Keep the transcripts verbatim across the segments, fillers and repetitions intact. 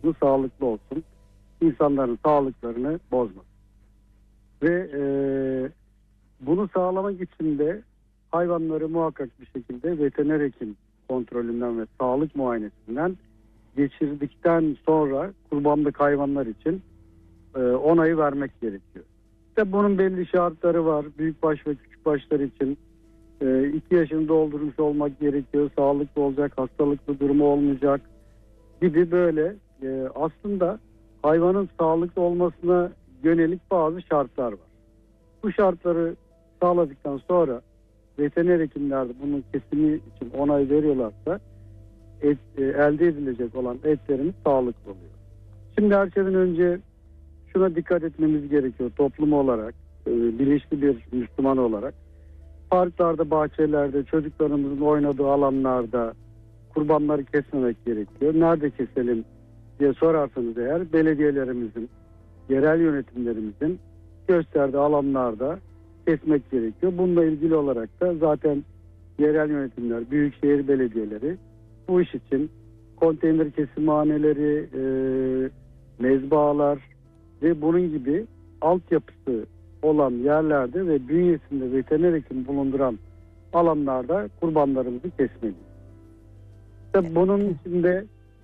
olsun, sağlıklı olsun. İnsanların sağlıklarını bozmasın. Ve e, bunu sağlamak için de hayvanları muhakkak bir şekilde veteriner hekim kontrolünden ve sağlık muayenesinden geçirdikten sonra kurbanlık hayvanlar için e, onayı vermek gerekiyor. İşte bunun belli şartları var. Büyükbaş ve küçükbaşlar için e, iki yaşını doldurmuş olmak gerekiyor. Sağlıklı olacak, hastalıklı durumu olmayacak gibi böyle e, aslında hayvanın sağlıklı olmasına yönelik bazı şartlar var. Bu şartları sağladıktan sonra veteriner hekimler de bunun kesimi için onay veriyorlarsa et, e, elde edilecek olan etlerimiz sağlıklı oluyor. Şimdi her şeyden önce şuna dikkat etmemiz gerekiyor toplum olarak, e, bilinçli bir Müslüman olarak. Parklarda, bahçelerde, çocuklarımızın oynadığı alanlarda kurbanları kesmemek gerekiyor. Nerede keselim diye sorarsanız eğer belediyelerimizin, yerel yönetimlerimizin gösterdiği alanlarda kesmek gerekiyor. Bununla ilgili olarak da zaten yerel yönetimler, büyükşehir belediyeleri bu iş için konteyner kesimhaneleri, e, mezbahalar ve bunun gibi altyapısı olan yerlerde ve bünyesinde veteriner hekim bulunduran alanlarda kurbanlarımızı kesmeliyiz. İşte bunun içinde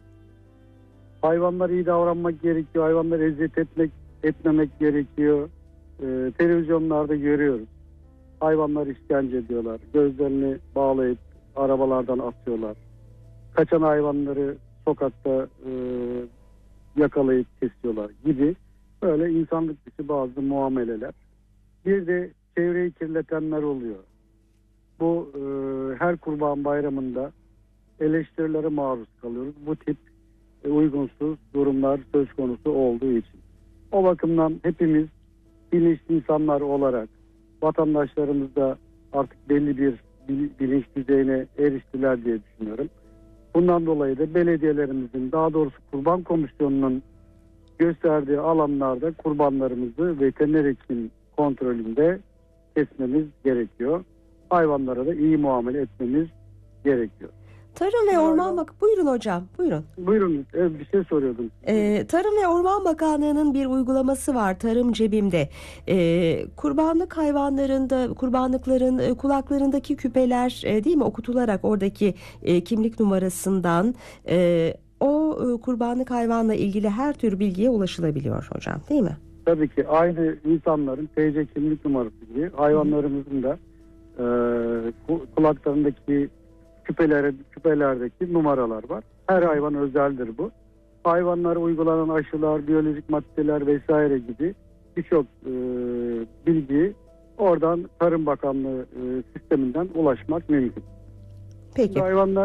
hayvanlara iyi davranmak gerekiyor, hayvanlara eziyet etmek, etmemek gerekiyor. Ee, televizyonlarda görüyoruz. Hayvanlar işkence ediyorlar. Gözlerini bağlayıp arabalardan atıyorlar. Kaçan hayvanları sokakta e, yakalayıp kesiyorlar gibi böyle insanlık dışı bazı muameleler. Bir de çevreyi kirletenler oluyor. Bu e, her Kurban Bayramı'nda eleştirilere maruz kalıyoruz. Bu tip e, uygunsuz durumlar söz konusu olduğu için. O bakımdan hepimiz bilinçli insanlar olarak vatandaşlarımız da artık belli bir bilinç düzeyine eriştiler diye düşünüyorum. Bundan dolayı da belediyelerimizin, daha doğrusu kurban komisyonunun gösterdiği alanlarda kurbanlarımızı veteriner hekim kontrolünde kesmemiz gerekiyor. Hayvanlara da iyi muamele etmemiz gerekiyor. Tarım ve Orman Bak buyurun hocam, buyurun. Buyurun, evet, bir şey soruyordum. Ee, Tarım ve Orman Bakanlığı'nın bir uygulaması var, Tarım Cebim'de. Ee, kurbanlık hayvanlarında, kurbanlıkların e, kulaklarındaki küpeler e, değil mi, okutularak oradaki e, kimlik numarasından e, o e, kurbanlık hayvanla ilgili her tür bilgiye ulaşılabiliyor hocam, değil mi? Tabii ki aynı insanların T C kimlik numarası gibi hayvanlarımızın da e, kulaklarındaki küpelere, küpelerdeki numaralar var. Her hayvan özeldir bu. Hayvanlara uygulanan aşılar, biyolojik maddeler vesaire gibi birçok e, bilgi oradan Tarım Bakanlığı e, sisteminden ulaşmak mümkün. Peki. Şimdi hayvanlar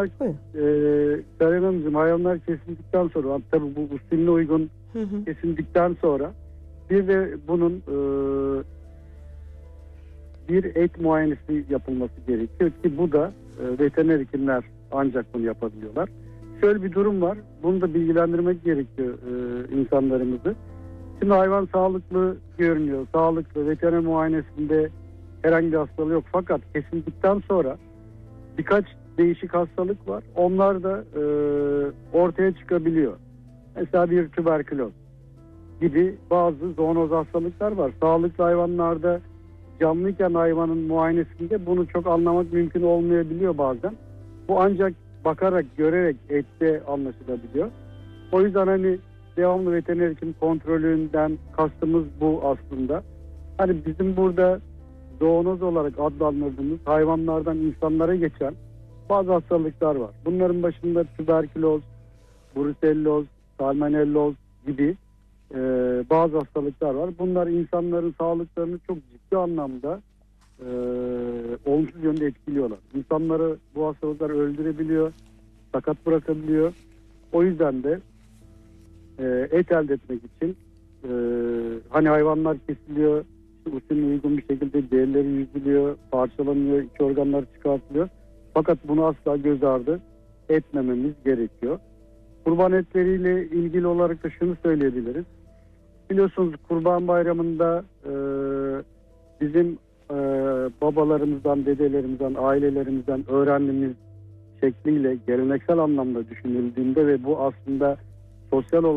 e, hayvanlar kesildikten sonra tabii bu usulüne uygun hı hı. kesildikten sonra bir de bunun e, bir et muayenesi yapılması gerekiyor ki bu da e, veteriner hekimler ancak bunu yapabiliyorlar. Şöyle bir durum var. Bunu da bilgilendirmek gerekiyor e, insanlarımızı. Şimdi hayvan sağlıklı görünüyor. Sağlıklı, veteriner muayenesinde herhangi bir hastalığı yok. Fakat kesildikten sonra birkaç değişik hastalık var. Onlar da e, ortaya çıkabiliyor. Mesela bir tüberküloz gibi bazı zoonoz hastalıklar var. Sağlıklı hayvanlarda canlıyken hayvanın muayenesinde bunu çok anlamak mümkün olmayabiliyor bazen. Bu ancak bakarak, görerek ette anlaşılabiliyor. O yüzden hani devamlı veteriner hekim kontrolünden kastımız bu aslında. Hani bizim burada zoonoz olarak adlandırdığımız hayvanlardan insanlara geçen bazı hastalıklar var. Bunların başında tüberküloz, bruselloz, salmonelloz gibi e, bazı hastalıklar var. Bunlar insanların sağlıklarını çok ciddi anlamda e, olumsuz yönde etkiliyorlar. İnsanları bu hastalıklar öldürebiliyor, sakat bırakabiliyor. O yüzden de e, et elde etmek için e, hani hayvanlar kesiliyor, usulüne uygun bir şekilde derileri yüzülüyor, parçalanıyor, iç organlar çıkartılıyor. Fakat bunu asla göz ardı etmememiz gerekiyor. Kurban etleriyle ilgili olarak da şunu söyleyebiliriz. Biliyorsunuz Kurban Bayramı'nda e, bizim e, babalarımızdan, dedelerimizden, ailelerimizden öğrendiğimiz şekliyle geleneksel anlamda düşünüldüğünde ve bu aslında sosyal olarak